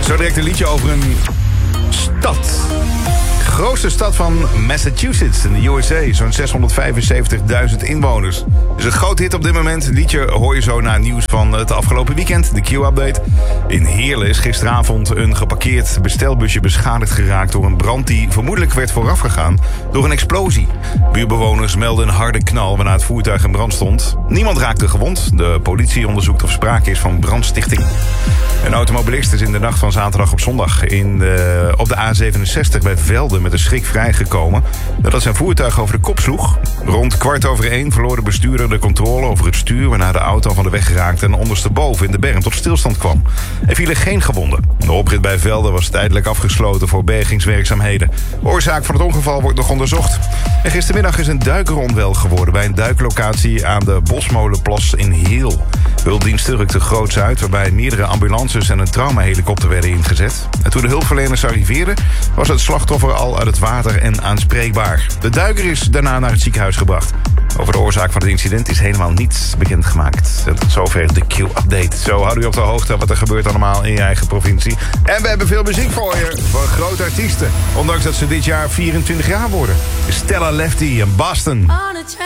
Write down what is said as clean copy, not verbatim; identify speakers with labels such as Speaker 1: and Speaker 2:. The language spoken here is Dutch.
Speaker 1: Zo direct een liedje over een stad. De grootste stad van Massachusetts in de USA. Zo'n 675.000 inwoners. Dus een groot hit op dit moment. Het liedje hoor je zo na het nieuws van het afgelopen weekend. De Q-update. In Heerlen is gisteravond een geparkeerd bestelbusje beschadigd geraakt door een brand die vermoedelijk werd voorafgegaan door een explosie. Buurbewoners melden een harde knal waarna het voertuig in brand stond. Niemand raakte gewond. De politie onderzoekt of sprake is van brandstichting. Een automobilist is in de nacht van zaterdag op zondag op de A67 bij Velden met een schrik vrijgekomen nadat zijn voertuig over de kop sloeg. Rond 1:15 verloor de bestuurder de controle over het stuur waarna de auto van de weg raakte en ondersteboven in de berm tot stilstand kwam. Er vielen geen gewonden. De oprit bij Velden was tijdelijk afgesloten voor bergingswerkzaamheden. De oorzaak van het ongeval wordt nog onderzocht. En gistermiddag is een duiker onwel geworden bij een duiklocatie aan de Bosmolenplas in Heel. Hulpdiensten rukten groots uit waarbij meerdere ambulances en een traumahelikopter werden ingezet. En toen de hulpverleners arriveerden was het slachtoffer al uit het water en aanspreekbaar. De duiker is daarna naar het ziekenhuis gebracht. Over de oorzaak van het incident is helemaal niets bekendgemaakt. En tot zover de Q-update. Zo houden we op de hoogte wat er gebeurt allemaal in je eigen provincie. En we hebben veel muziek voor je van grote artiesten. Ondanks dat ze dit jaar 24 jaar worden. Stella Lefty en Boston.